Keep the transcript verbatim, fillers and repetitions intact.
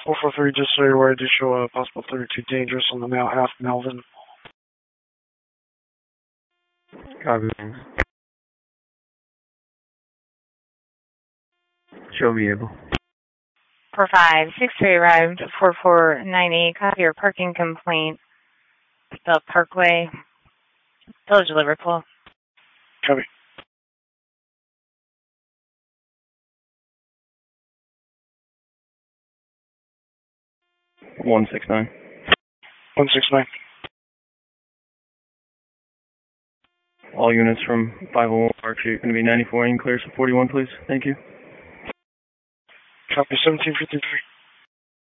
four four three, just so you're aware, I do show a possible thirty-two dangerous on the male half Melvin. Copy. Show me able. four five six three arrived, four four nine eight, copy your parking complaint. Bell Parkway, Village of Liverpool. Copy. one six nine. one six nine. All units from five oh one Park Street going to be ninety-four and clear, so forty-one, please. Thank you. Copy, seventeen fifty-three.